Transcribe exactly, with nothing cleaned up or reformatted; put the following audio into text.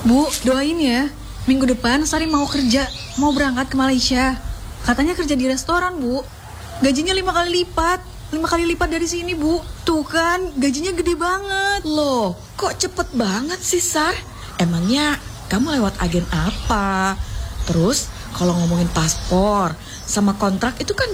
Bu, doain ya. Minggu depan Sari mau kerja, mau berangkat ke Malaysia. Katanya kerja di restoran, Bu. Gajinya lima kali lipat. Lima kali lipat dari sini, Bu. Tuh kan, gajinya gede banget. Loh, kok cepet banget sih, Sar? Emangnya kamu lewat agen apa? Terus, kalau ngomongin paspor sama kontrak itu kan